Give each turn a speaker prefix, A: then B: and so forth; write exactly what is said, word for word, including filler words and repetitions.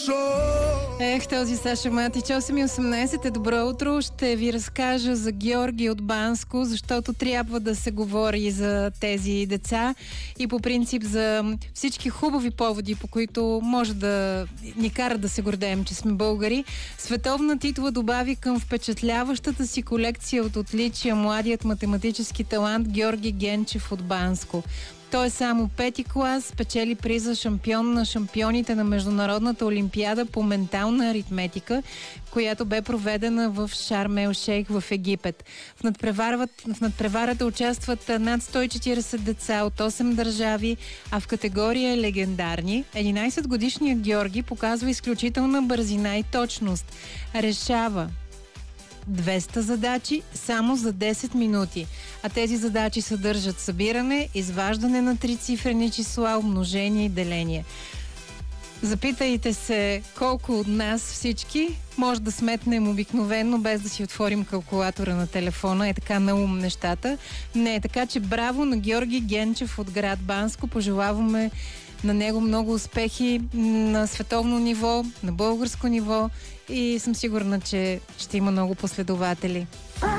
A: Ех, този Саша Матич, осем и осемнайсет е добро утро. Ще ви разкажа за Георги от Банско, защото трябва да се говори за тези деца и по принцип за всички хубави поводи, по които може да ни кара да се гордеем, че сме българи. Световна титла добави към впечатляващата си колекция от отличия младият математически талант Георги Генчев от Банско. Той е само пети клас, печели приза шампион на шампионите на Международната олимпиада по ментална аритметика, която бе проведена в Шарм ел Шейх в Египет. В, в надпреварата участват над сто и четирийсет деца от осем държави, а в категория легендарни единайсетгодишният Георги показва изключителна бързина и точност. Решава двеста задачи само за десет минути. А тези задачи съдържат събиране, изваждане на трицифрени числа, умножение и деление. Запитайте се колко от нас всички може да сметнем обикновено, без да си отворим калкулатора на телефона. Е така на ум нещата. Не е така, че браво на Георги Генчев от град Банско. Пожелаваме на него много успехи на световно ниво, на българско ниво и съм сигурна, че ще има много последователи.